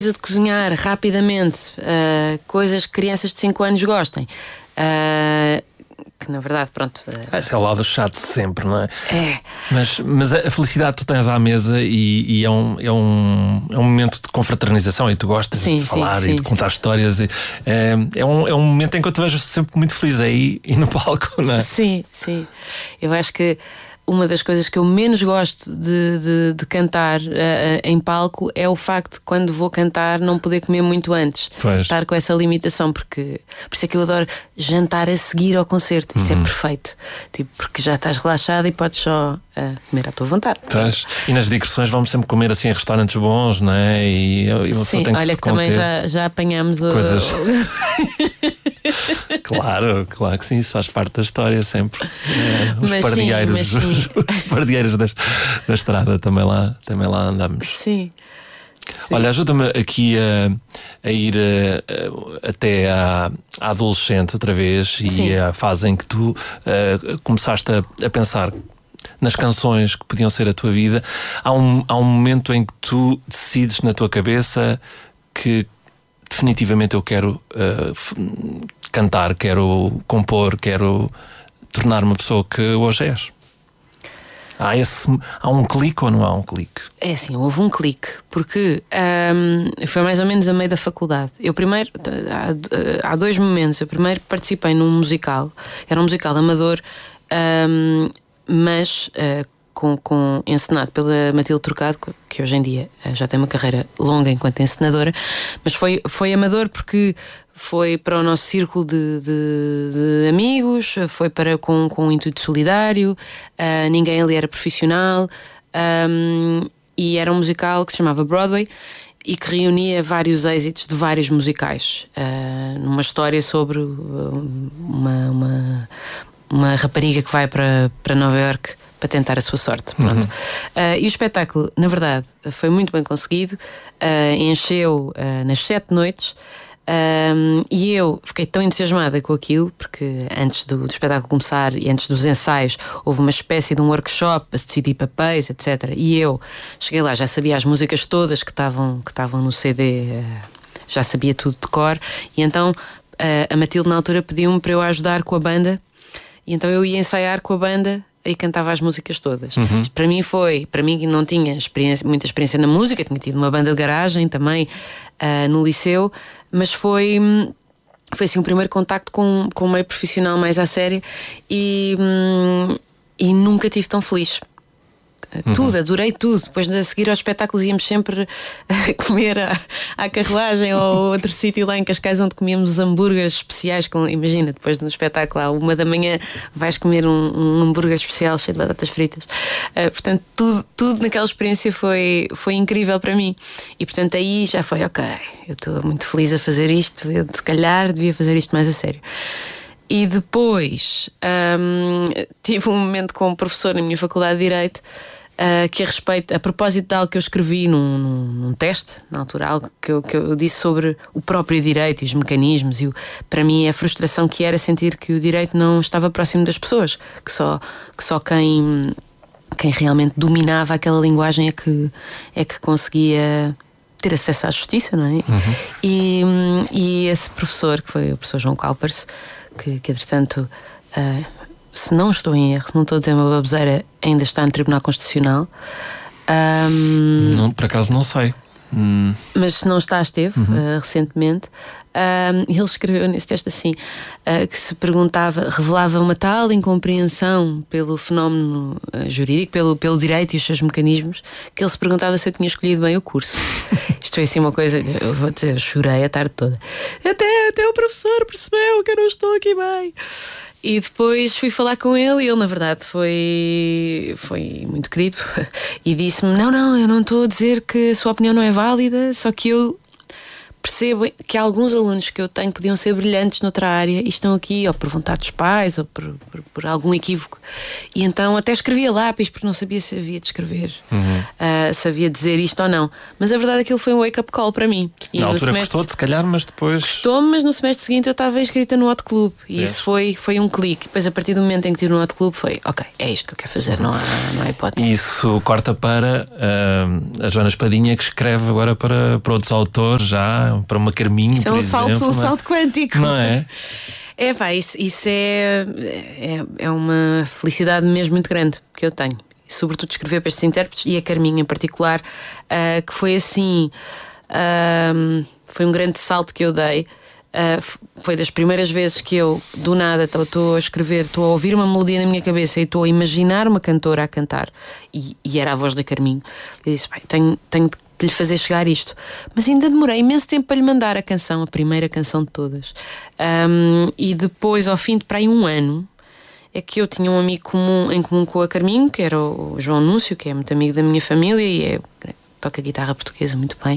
de cozinhar rapidamente coisas que crianças de 5 anos gostem, que na verdade, pronto. Esse é o lado chato sempre, não é? É. Mas a felicidade que tu tens à mesa e é um momento de confraternização e tu gostas de falar e de contar histórias. É um momento em que eu te vejo sempre muito feliz aí e no palco, não é? Sim. Eu acho que uma das coisas que eu menos gosto de cantar em palco é o facto de, quando vou cantar, não poder comer muito antes. Pois. Estar com essa limitação, por isso é que eu adoro jantar a seguir ao concerto. Isso é perfeito, tipo, porque já estás relaxado e podes só comer à tua vontade. Estás. E nas digressões vamos sempre comer assim em restaurantes bons, não é? E uma pessoa tem que olha se que também já apanhámos coisas. Claro que sim, isso faz parte da história sempre. Os pardigueiros, os pardigueiros da estrada também lá andamos. Sim. Olha, ajuda-me aqui a ir até à adolescente outra vez. E à fase em que tu começaste a pensar nas canções que podiam ser a tua vida. Há um momento em que tu decides na tua cabeça que definitivamente eu quero cantar, quero compor, quero tornar uma pessoa que hoje és. Há um clique ou não há um clique? É assim, houve um clique, porque foi mais ou menos a meio da faculdade. Eu primeiro, há 2 momentos. Eu primeiro participei num musical, era um musical amador, mas encenado pela Matilde Trocado, que hoje em dia já tem uma carreira longa enquanto encenadora, mas foi amador porque foi para o nosso círculo de amigos, foi com um intuito solidário, ninguém ali era profissional, e era um musical que se chamava Broadway e que reunia vários êxitos de vários musicais, numa história sobre uma rapariga que vai para Nova Iorque para tentar a sua sorte. Pronto. E o espetáculo, na verdade, foi muito bem conseguido, encheu nas 7 noites, e eu fiquei tão entusiasmada com aquilo, porque antes do espetáculo começar e antes dos ensaios houve uma espécie de um workshop para se decidir papéis, etc. E eu cheguei lá, já sabia as músicas todas que estavam no CD, já sabia tudo de cor, e então a Matilde na altura pediu-me para eu ajudar com a banda, e então eu ia ensaiar com a banda e cantava as músicas todas. Para mim não tinha muita experiência na música, tinha tido uma banda de garagem também no liceu, mas foi assim o primeiro contacto com o meio profissional mais à sério, e nunca estive tão feliz. Tudo, adorei tudo. Depois de seguir aos espetáculos íamos sempre comer à carruagem ou outro sítio lá em Cascais onde comíamos hambúrgueres especiais imagina, depois do espetáculo à 1 da manhã vais comer um hambúrguer especial cheio de batatas fritas. Portanto, tudo naquela experiência foi incrível para mim. E portanto aí já foi, ok, eu estou muito feliz a fazer isto, eu se calhar devia fazer isto mais a sério. E depois tive um momento com um professor na minha faculdade de Direito, que a propósito de algo que eu escrevi num teste, na altura, algo que eu disse sobre o próprio direito e os mecanismos, e para mim a frustração que era sentir que o direito não estava próximo das pessoas, que só quem realmente dominava aquela linguagem é que conseguia ter acesso à justiça, não é? E esse professor, que foi o professor João Calpers, que entretanto, se não estou em erro, se não estou a dizer uma baboseira, ainda está no Tribunal Constitucional. Não, por acaso não sei. Mas se não está, esteve recentemente. Ele escreveu nesse texto assim, que se perguntava, revelava uma tal incompreensão pelo fenómeno jurídico, pelo direito e os seus mecanismos, que ele se perguntava se eu tinha escolhido bem o curso. Isto foi assim uma coisa, eu vou dizer, eu chorei a tarde toda. Até o professor percebeu que eu não estou aqui bem. E depois fui falar com ele, e ele na verdade foi muito querido e disse-me, não, eu não estou a dizer que a sua opinião não é válida, só que eu percebo que alguns alunos que eu tenho podiam ser brilhantes noutra área e estão aqui ou por vontade dos pais ou por algum equívoco, e então até escrevia lápis porque não sabia se havia de escrever, se havia de dizer isto ou não, mas a verdade é que aquilo foi um wake-up call para mim. E na altura custou-te, se calhar, mas depois... Custou-me, mas no semestre seguinte eu estava inscrita no Hot Club e isso foi um clique. Depois, a partir do momento em que estive no Hot Club, foi ok, é isto que eu quero fazer, não há hipótese. Isso corta para a Joana Espadinha, que escreve agora para outros autores, já para uma Carminho, isso por exemplo. É um salto quântico. Não é? Isso é uma felicidade mesmo muito grande que eu tenho. E, sobretudo, escrever para estes intérpretes e a Carminho em particular, que foi assim, foi um grande salto que eu dei. Foi das primeiras vezes que eu, do nada, estou a escrever, estou a ouvir uma melodia na minha cabeça e estou a imaginar uma cantora a cantar, e era a voz da Carminho. Eu disse, tenho de lhe fazer chegar isto. Mas ainda demorei imenso tempo para lhe mandar a canção, a primeira canção de todas. E depois, ao fim de para aí um ano, é que eu tinha um amigo em comum com a Carminho, que era o João Núncio, que é muito amigo da minha família e toca guitarra portuguesa muito bem,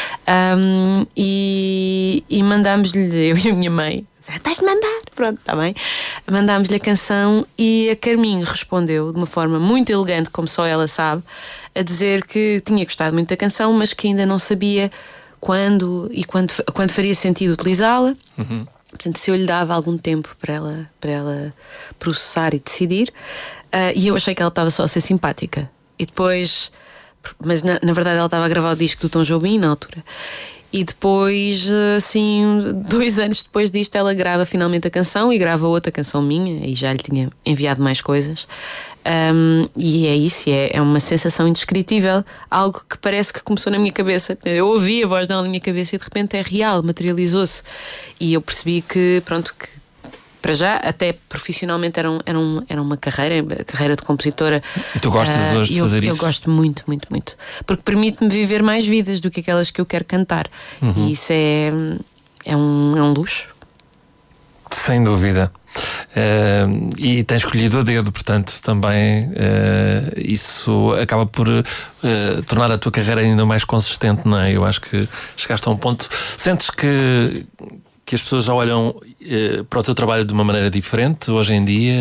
e mandámos-lhe, eu e a minha mãe, estás de mandar, pronto, está bem, mandámos-lhe a canção e a Carminho respondeu de uma forma muito elegante, como só ela sabe, a dizer que tinha gostado muito da canção, mas que ainda não sabia quando faria sentido utilizá-la. Portanto, se eu lhe dava algum tempo para ela processar e decidir, e eu achei que ela estava só a ser simpática. E depois, mas na verdade ela estava a gravar o disco do Tom Jobim na altura. E depois, assim, 2 anos depois disto, ela grava finalmente a canção e grava outra canção minha, e já lhe tinha enviado mais coisas. E é isso, é uma sensação indescritível, algo que parece que começou na minha cabeça. Eu ouvi a voz dela na minha cabeça e de repente é real, materializou-se. E eu percebi que, pronto, que para já, até profissionalmente era uma carreira de compositora. E tu gostas hoje de fazer isso? Eu gosto muito, muito, muito. Porque permite-me viver mais vidas do que aquelas que eu quero cantar. E isso é um luxo. Sem dúvida. E tens escolhido a dedo, portanto, também isso acaba por tornar a tua carreira ainda mais consistente, não é? Eu acho que chegaste a um ponto. Sentes que as pessoas já olham para o teu trabalho de uma maneira diferente hoje em dia?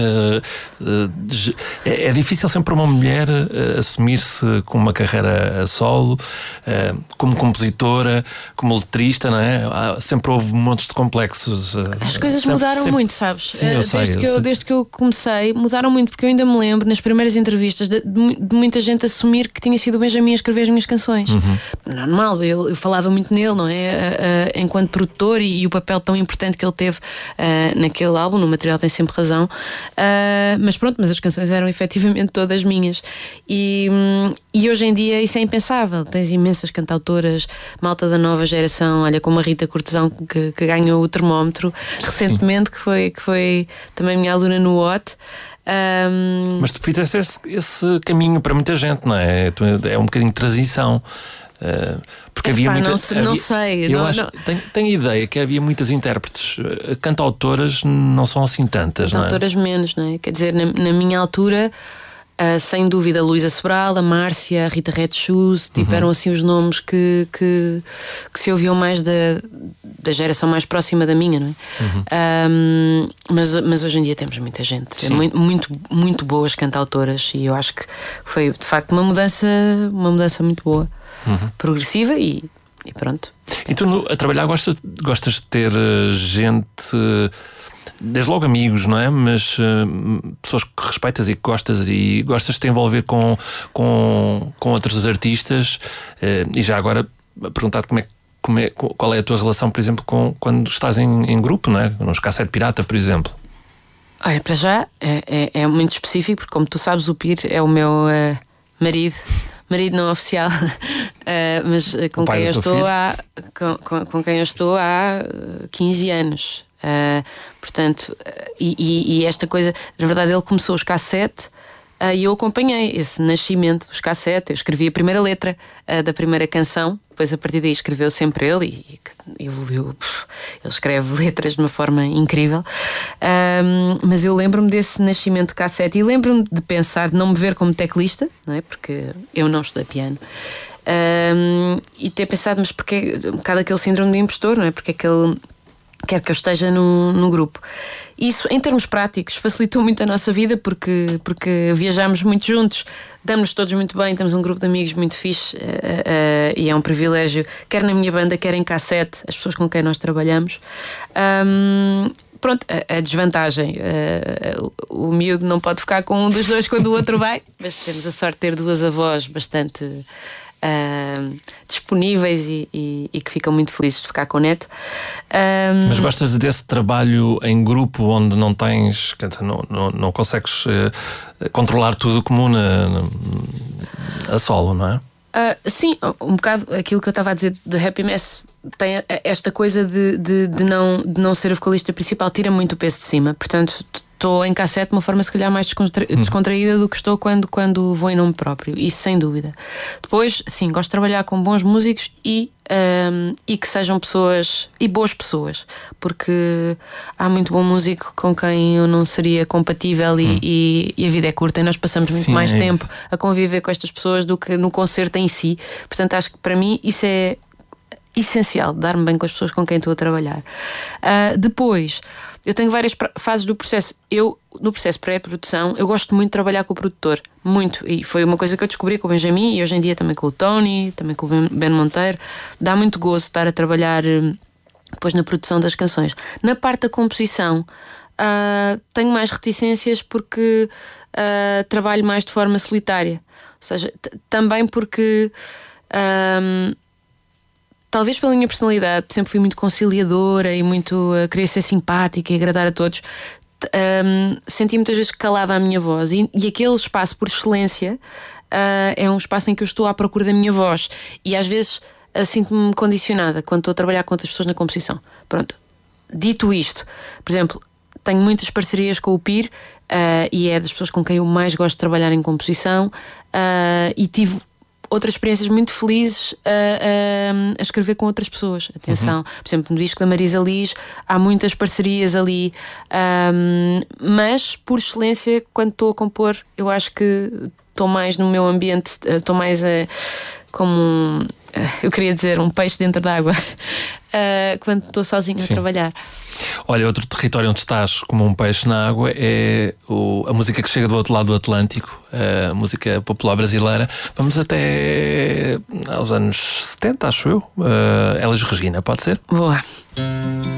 É difícil sempre para uma mulher assumir-se com uma carreira a solo, como compositora, como letrista, não é? Sempre houve montes de complexos. As coisas mudaram muito, sabes? Sim, eu sei. Desde que eu comecei, mudaram muito, porque eu ainda me lembro, nas primeiras entrevistas, de muita gente assumir que tinha sido o Benjamin a escrever as minhas canções. Normal, eu falava muito nele, não é? Enquanto produtor, e o papel tão importante que ele teve naquele álbum. No material tem sempre razão, mas pronto, mas as canções eram efetivamente todas minhas, e hoje em dia isso é impensável. Tens imensas cantautoras, malta da nova geração, olha, como a Rita Cortesão, que ganhou o termómetro recentemente, que foi também minha aluna no OT. Mas tu fizeste esse caminho para muita gente, não é? É um bocadinho de transição. Porque havia muita. Não sei. Tenho a ideia que havia muitas intérpretes. Cantautoras não são assim tantas, não é? Cantautoras menos, não é? Quer dizer, na minha altura, sem dúvida, a Luísa Sobral, a Márcia, a Rita Red Shoes, tiveram assim os nomes que se ouviam mais da geração mais próxima da minha, não é? Mas hoje em dia temos muita gente, muito, muito boas cantautoras, e eu acho que foi de facto uma mudança muito boa. Progressiva e pronto. E tu a trabalhar gostas de ter gente, desde logo amigos, não é? Mas pessoas que respeitas e que gostas de te envolver com outros artistas. E já agora perguntar-te qual é a tua relação, por exemplo, quando estás em grupo, não é? Nos Cassete Pirata, por exemplo. Olha, para já é muito específico, porque como tu sabes, o Pir é o meu marido não oficial, mas com quem eu estou há 15 anos. Portanto, e esta coisa, na verdade, ele começou os Cassete e eu acompanhei esse nascimento dos Cassete. Eu escrevi a primeira letra da primeira canção, depois a partir daí escreveu sempre ele e evoluiu. Ele escreve letras de uma forma incrível. Mas eu lembro-me desse nascimento de Cassete e lembro-me de pensar, de não me ver como teclista, não é? Porque eu não estudei piano. E ter pensado, mas porque um bocado aquele síndrome de impostor, não é? Porque é que ele quer que eu esteja no grupo. Isso, em termos práticos, facilitou muito a nossa vida porque viajamos muito juntos, damos-nos todos muito bem, temos um grupo de amigos muito fixe, e é um privilégio, quer na minha banda, quer em cassete, as pessoas com quem nós trabalhamos. Pronto, a desvantagem, o miúdo não pode ficar com um dos dois quando o outro vai, mas temos a sorte de ter duas avós bastante disponíveis e que ficam muito felizes de ficar com o neto. Mas gostas desse trabalho em grupo onde não tens, quer dizer, não consegues controlar tudo como a solo, não é? Sim, um bocado aquilo que eu estava a dizer de Happy Mess tem esta coisa de não ser a vocalista principal, tira muito o peso de cima. Portanto, estou em cassete de uma forma se calhar mais descontraída do que estou quando vou em nome próprio. Isso sem dúvida. Depois, sim, gosto de trabalhar com bons músicos e que sejam pessoas e boas pessoas, porque há muito bom músico com quem eu não seria compatível e a vida é curta e nós passamos muito mais tempo a conviver com estas pessoas do que no concerto em si. Portanto, acho que para mim isso é essencial, dar-me bem com as pessoas com quem estou a trabalhar. Depois, eu tenho várias fases do processo. No processo pré-produção, eu gosto muito de trabalhar com o produtor, muito, e foi uma coisa que eu descobri com o Benjamin e hoje em dia também com o Tony, também com o Ben Monteiro. Dá muito gosto estar a trabalhar depois na produção das canções. Na parte da composição, tenho mais reticências porque trabalho mais de forma solitária, ou seja, também porque talvez pela minha personalidade, sempre fui muito conciliadora e muito querer ser simpática e agradar a todos. Senti muitas vezes que calava a minha voz e aquele espaço por excelência é um espaço em que eu estou à procura da minha voz e às vezes sinto-me condicionada quando estou a trabalhar com outras pessoas na composição. Pronto, dito isto, por exemplo, tenho muitas parcerias com o Pir e é das pessoas com quem eu mais gosto de trabalhar em composição, e tive outras experiências muito felizes a escrever com outras pessoas. Atenção, por exemplo, no disco da Marisa Liz há muitas parcerias ali, mas por excelência, quando estou a compor, eu acho que estou mais no meu ambiente, estou mais como eu queria dizer um peixe dentro d'água quando estou sozinha a trabalhar. Olha, outro território onde estás como um peixe na água é a música que chega do outro lado do Atlântico, a música popular brasileira. Vamos até aos anos 70, acho eu. Elis Regina, pode ser? Boa.